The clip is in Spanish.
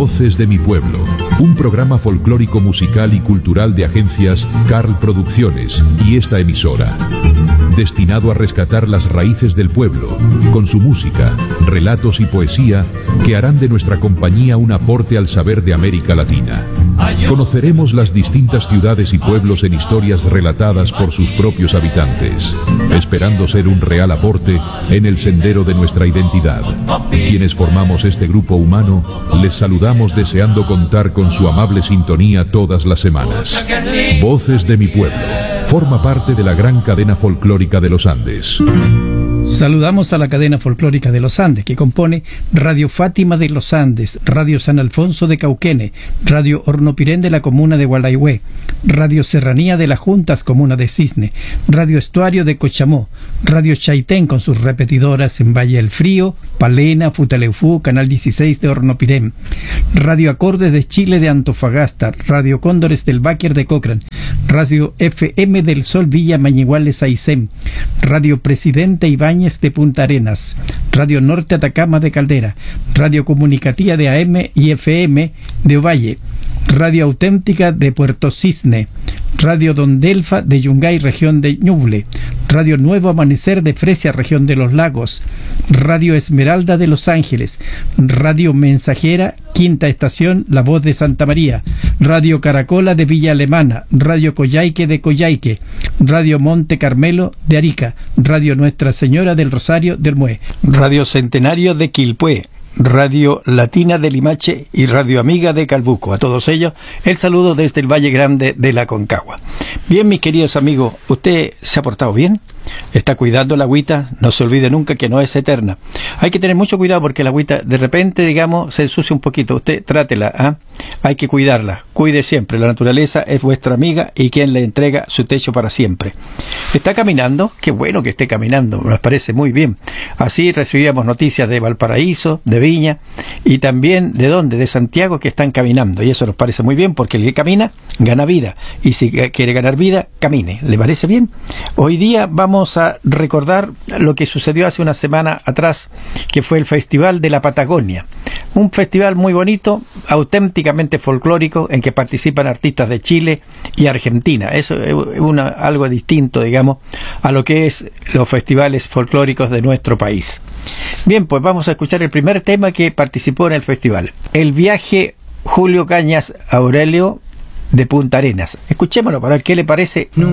Voces de mi pueblo, un programa folclórico musical y cultural de agencias Carl Producciones y esta emisora, destinado a rescatar las raíces del pueblo, con su música, relatos y poesía que harán de nuestra compañía un aporte al saber de América Latina. Conoceremos las distintas ciudades y pueblos en historias relatadas por sus propios habitantes, esperando ser un real aporte en el sendero de nuestra identidad. Quienes formamos este grupo humano, les saludamos deseando contar con su amable sintonía todas las semanas. Voces de mi pueblo forma parte de la gran cadena folclórica de los Andes. Saludamos a la cadena folclórica de los Andes, que compone Radio Fátima de los Andes, Radio San Alfonso de Cauquene, Radio Hornopirén de la comuna de Gualaihue, Radio Serranía de las Juntas, comuna de Cisne, Radio Estuario de Cochamó, Radio Chaitén con sus repetidoras en Valle del Frío, Palena, Futaleufú, Canal 16 de Hornopirén, Radio Acordes de Chile de Antofagasta, Radio Cóndores del Báquer de Cochrane, Radio FM del Sol Villa Mañiguales Aysén, Radio Presidente Ibáñez de Punta Arenas, Radio Norte Atacama de Caldera, Radio Comunicativa de AM y FM de Ovalle, Radio Auténtica de Puerto Cisne, Radio Don Delfa de Yungay, región de Ñuble, Radio Nuevo Amanecer de Fresia, región de los Lagos, Radio Esmeralda de Los Ángeles, Radio Mensajera, Quinta Estación, La Voz de Santa María, Radio Caracola de Villa Alemana, Radio Coyhaique de Coyhaique, Radio Monte Carmelo de Arica, Radio Nuestra Señora del Rosario del Mue, Radio Centenario de Quilpué, Radio Latina de Limache y Radio Amiga de Calbuco. A todos ellos, el saludo desde el Valle Grande de la Aconcagua. Bien, mis queridos amigos, ¿usted se ha portado bien? ¿Está cuidando la agüita? No se olvide nunca que no es eterna. Hay que tener mucho cuidado porque la agüita de repente, digamos, se ensucia un poquito. Usted trátela, ¿ah? Hay que cuidarla. Cuide siempre. La naturaleza es vuestra amiga y quien le entrega su techo para siempre. ¿Está caminando? Qué bueno que esté caminando. Nos parece muy bien. Así recibíamos noticias de Valparaíso, de Viña y también ¿de dónde? De Santiago, que están caminando. Y eso nos parece muy bien porque el que camina gana vida. Y si quiere ganar vida, camine. ¿Le parece bien? Hoy día vamos a recordar lo que sucedió hace una semana atrás, que fue el Festival de la Patagonia. Un festival muy bonito, auténticamente folclórico, en que participan artistas de Chile y Argentina. Eso es algo distinto, digamos, a lo que es los festivales folclóricos de nuestro país. Bien, pues vamos a escuchar el primer tema que participó en el festival. El viaje Julio Cañas Aurelio de Punta Arenas. Escuchémoslo para ver qué le parece.